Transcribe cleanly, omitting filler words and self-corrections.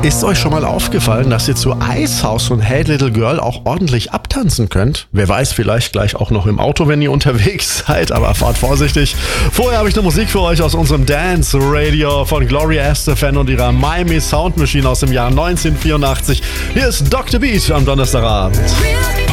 Ist euch schon mal aufgefallen, dass ihr zu Ice House und Hey Little Girl auch ordentlich abtanzen könnt? Wer weiß, vielleicht gleich auch noch im Auto, wenn ihr unterwegs seid, aber fahrt vorsichtig. Vorher habe ich eine Musik für euch aus unserem Dance Radio von Gloria Estefan und ihrer Miami Sound Machine aus dem Jahr 1984. Hier ist Dr. Beat am Donnerstagabend.